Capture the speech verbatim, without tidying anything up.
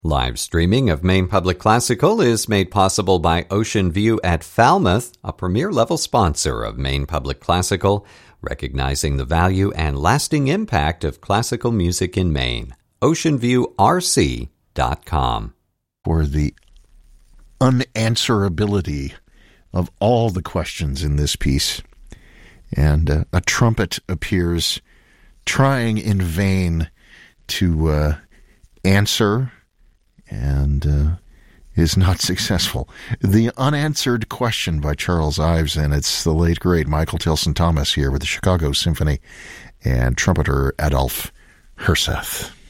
Live streaming of Maine Public Classical is made possible by Ocean View at Falmouth, a premier-level sponsor of Maine Public Classical, recognizing the value and lasting impact of classical music in Maine. ocean view r c dot com. For the unanswerability of all the questions in this piece, and uh, a trumpet appears trying in vain to uh, answer and uh, is not successful. The Unanswered Question by Charles Ives, and it's the late, great Michael Tilson Thomas here with the Chicago Symphony and trumpeter Adolph Herseth.